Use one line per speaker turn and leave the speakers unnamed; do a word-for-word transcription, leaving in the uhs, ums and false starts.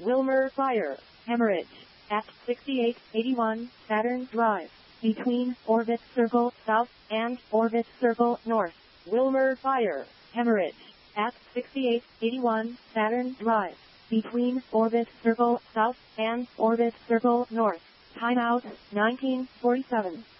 Wilmer Fire, Hemorrhage, at sixty-eight eighty-one Saturn Drive, between Orbit Circle South and Orbit Circle North. Wilmer Fire, Hemorrhage, at sixty-eight eighty-one Saturn Drive, between Orbit Circle South and Orbit Circle North. Timeout, nineteen forty-seven.